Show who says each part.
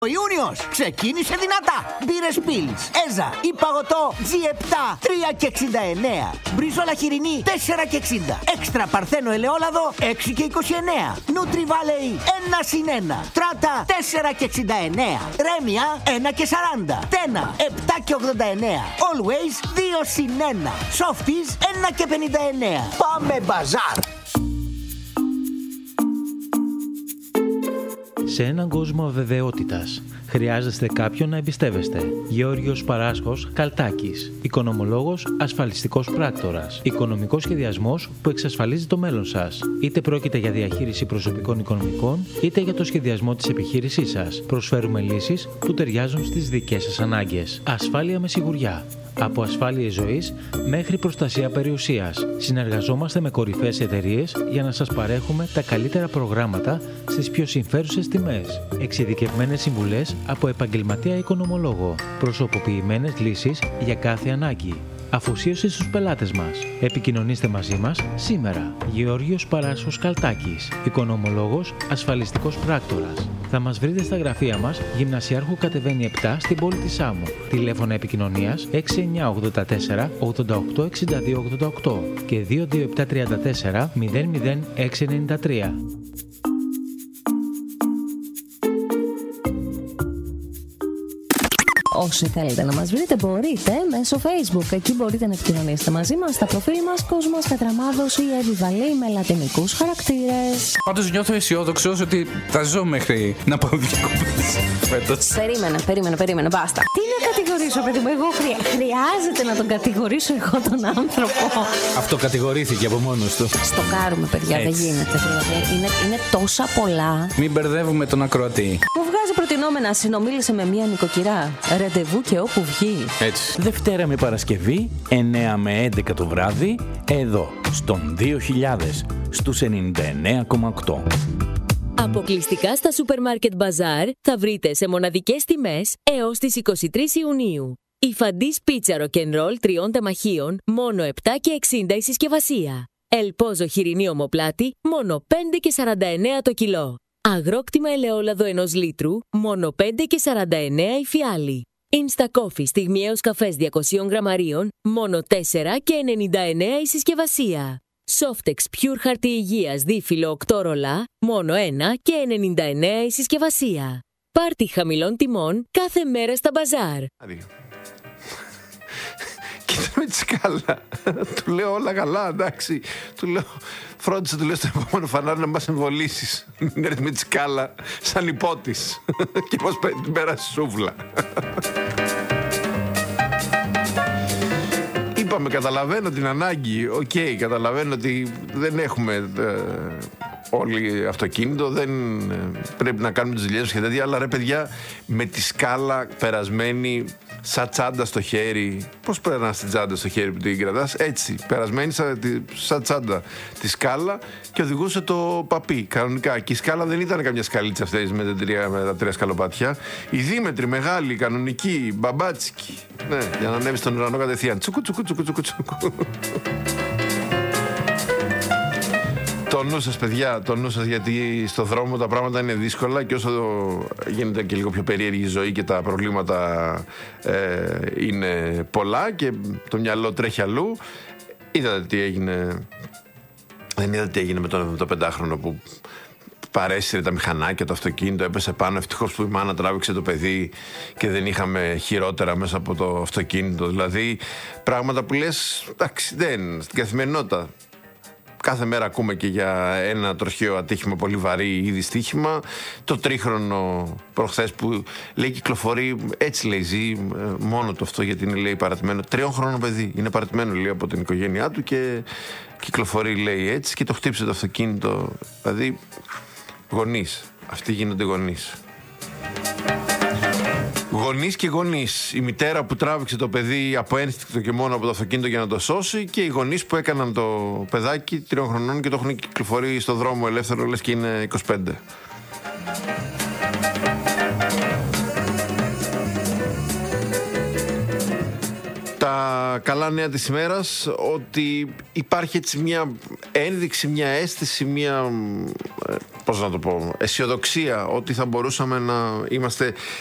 Speaker 1: Ο Ιούνιος ξεκίνησε δυνατά. Μπύρες Πίλς, Έζα ή παγωτό G7 3,69. Μπριζόλα χοιρινή 4,60. Έξτρα παρθένο ελαιόλαδο 6,29. Νούτρι Βάλεϊ 1+1. Τράτα 4,69. Ρέμια 1,40. Τένα 7,89. Always 2+1. Softies 1,59. Πάμε μπαζάρ.
Speaker 2: Σε έναν κόσμο αβεβαιότητας, χρειάζεστε κάποιον να εμπιστεύεστε. Γεώργιος Παράσχος Καλτάκης. Οικονομολόγος, ασφαλιστικός πράκτορας. Οικονομικός σχεδιασμός που εξασφαλίζει το μέλλον σας. Είτε πρόκειται για διαχείριση προσωπικών οικονομικών, είτε για το σχεδιασμό της επιχείρησής σας. Προσφέρουμε λύσεις που ταιριάζουν στις δικές σας ανάγκες. Ασφάλεια με σιγουριά. Από ασφάλειες ζωής μέχρι προστασία περιουσίας. Συνεργαζόμαστε με κορυφαίες εταιρείες για να σας παρέχουμε τα καλύτερα προγράμματα στις πιο συμφέρουσες τιμές. Εξειδικευμένες συμβουλές από επαγγελματία οικονομολόγο. Προσωποποιημένες λύσεις για κάθε ανάγκη. Αφοσίωση στους πελάτες μας. Επικοινωνήστε μαζί μας σήμερα. Γεώργιος Παράσχος Καλτάκης. Οικονομολόγος, ασφαλιστικός πράκτορας. Θα μας βρείτε στα γραφεία μας, Γυμνασιάρχου κατεβαίνει 7 στην πόλη της Σάμου. Τηλέφωνα επικοινωνίας 6984 88 62 88 και 22734 00693.
Speaker 3: Όσοι θέλετε να μας βρείτε μπορείτε μέσω Facebook. Εκεί μπορείτε να επικοινωνήσετε μαζί μας στα προφίλ μας Κόσμος Κατραμάδος ή Εύη Βαλή με λατινικούς χαρακτήρες.
Speaker 4: Πάντως νιώθω αισιόδοξος ότι θα ζω μέχρι να πάω διακοπές φέτος.
Speaker 3: Περίμενε, μπάστα. Τι να κατηγορήσω, παιδί μου, εγώ χρειάζεται να τον κατηγορήσω εγώ τον άνθρωπο.
Speaker 4: Αυτό κατηγορήθηκε από μόνος του.
Speaker 3: Στοκάρουμε, παιδιά, δεν γίνεται. Είναι τόσα πολλά.
Speaker 4: Μην μπερδεύουμε τον ακροατή.
Speaker 3: Μου βγάζει προτινόμενα, συνομίλησε με μία νοικοκυρά. Ραντεβού και όπου βγει.
Speaker 4: Έτσι.
Speaker 5: Δευτέρα με Παρασκευή, 9 με 11 το βράδυ, εδώ, στον 2000, στους 99,8.
Speaker 6: Αποκλειστικά στα Supermarket Bazaar θα βρείτε σε μοναδικές τιμές έως τις 23 Ιουνίου. Η Φαντής πίτσα ροκενρόλ 3 τεμαχίων, μόνο 7,60 η συσκευασία. Ελπόζο χοιρινή ομοπλάτη, μόνο 5,49 το κιλό. Αγρόκτημα ελαιόλαδο 1 λίτρου, μόνο 5,49 η φιάλη. Insta Coffee στιγμιαίος καφές 200 γραμμαρίων, μόνο 4,99 η συσκευασία. Softex Pure χαρτί υγείας δίφυλλο 8 ρολά, μόνο 1,99 η συσκευασία. Πάρτι χαμηλών τιμών κάθε μέρα στα μπαζάρ.
Speaker 7: Κοίτα με τη σκάλα. Του λέω όλα καλά, εντάξει. Του λέω, φρόντισε, του λέω στο επόμενο φανάρι να μας εμβολήσεις. Μην έρθει με τη σκάλα σαν υπότης. Και μας την πέρασε σούβλα. Είπαμε, καταλαβαίνω την ανάγκη. Οκ, καταλαβαίνω ότι δεν έχουμε όλοι αυτοκίνητο, δεν πρέπει να κάνουμε τις δουλειές και τέτοια. Αλλά ρε παιδιά, με τη σκάλα περασμένη σαν τσάντα στο χέρι. Πώς περνάς την τσάντα στο χέρι που την κρατάς? Έτσι, περασμένη σαν τσάντα τη σκάλα και οδηγούσε το παπί κανονικά. Και η σκάλα δεν ήταν καμιά σκαλίτσα αυτές με τα 3 σκαλοπάτια. Η δίμετρη, μεγάλη, κανονική, μπαμπάτσικη. Ναι, για να ανέβει στον ουρανό κατευθείαν. Τσουκου. Το νου σας, παιδιά, το νου σας, γιατί στο δρόμο τα πράγματα είναι δύσκολα και όσο γίνεται και λίγο πιο περίεργη η ζωή και τα προβλήματα είναι πολλά και το μυαλό τρέχει αλλού. Είδατε τι έγινε? Δεν είδατε τι έγινε με το 5χρονο που παρέσυρε τα μηχανάκια, το αυτοκίνητο, έπεσε πάνω? Ευτυχώς που η μάνα τράβηξε το παιδί και δεν είχαμε χειρότερα μέσα από το αυτοκίνητο. Δηλαδή πράγματα που λες, εντάξει, δεν, στην καθημερινότητα. Κάθε μέρα ακούμε και για ένα τροχαίο ατύχημα πολύ βαρύ ή δυστύχημα. Το 3χρονο προχθές που λέει κυκλοφορεί, έτσι λέει, ζει μόνο του αυτό, γιατί είναι, λέει, παρατημένο. 3 χρόνων παιδί, είναι παρατημένο, λέει, από την οικογένειά του και κυκλοφορεί, λέει, έτσι, και το χτύψε το αυτοκίνητο. Δηλαδή, γονείς. Αυτοί γίνονται γονείς. Γονείς και γονείς. Η μητέρα που τράβηξε το παιδί από ένστικτο και μόνο από το αυτοκίνητο για να το σώσει, και οι γονείς που έκαναν το παιδάκι 3 χρονών και το έχουν κυκλοφορεί στο δρόμο ελεύθερο, λες και είναι 25. Τα καλά νέα της ημέρας, ότι υπάρχει έτσι μια ένδειξη, μια αίσθηση, πώς να το πω, αισιοδοξία ότι θα μπορούσαμε να είμαστε